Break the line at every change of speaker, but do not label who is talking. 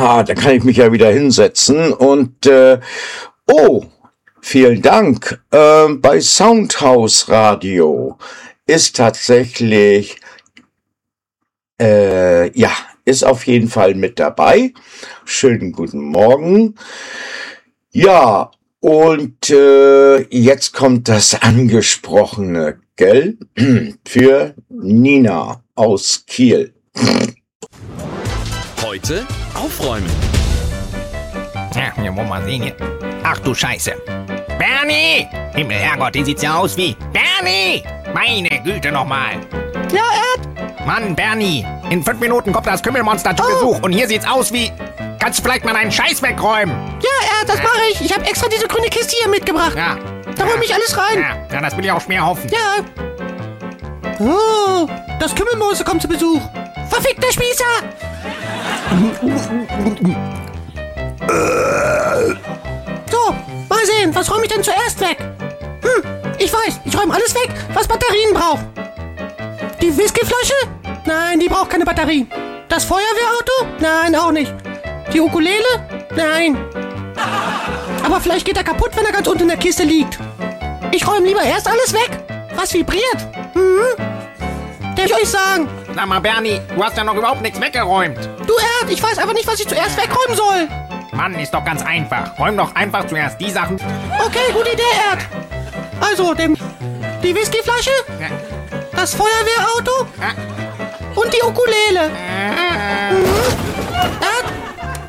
Da kann ich mich ja wieder hinsetzen und vielen Dank. Bei Soundhouse Radio ist tatsächlich ist auf jeden Fall mit dabei. Schönen guten Morgen. Ja, und jetzt kommt das Angesprochene, gell? Für Nina aus Kiel.
Heute aufräumen.
Ja, hier wollen wir mal sehen hier. Ach du Scheiße. Bernie! Himmel, Herrgott, den sieht's ja aus wie... Bernie! Meine Güte nochmal.
Ja, Erd?
Mann, Bernie, in 5 Minuten kommt das Kümmelmonster zu Besuch und hier sieht's aus wie... Kannst du vielleicht mal deinen Scheiß wegräumen?
Ja, Erd, das mache ich. Ich habe extra diese grüne Kiste hier mitgebracht.
Ja.
Da räume ich alles rein.
Ja, das will ich auch schwer hoffen.
Ja. Oh, das Kümmelmäuse kommt zu Besuch. Verfickter Spießer! So, mal sehen, was räume ich denn zuerst weg? Ich weiß, ich räume alles weg, was Batterien braucht. Die Whiskyflasche? Nein, die braucht keine Batterien. Das Feuerwehrauto? Nein, auch nicht. Die Ukulele? Nein. Aber vielleicht geht er kaputt, wenn er ganz unten in der Kiste liegt. Ich räume lieber erst alles weg, was vibriert. Darf ich euch sagen?
Sag mal, Bernie, du hast ja noch überhaupt nichts weggeräumt.
Du Erd, ich weiß einfach nicht, was ich zuerst wegräumen soll.
Mann, ist doch ganz einfach. Räum doch einfach zuerst die Sachen...
Okay, gute Idee, Erd. Also, die Whiskyflasche,
Ja.
das Feuerwehrauto
Ja.
und die Ukulele.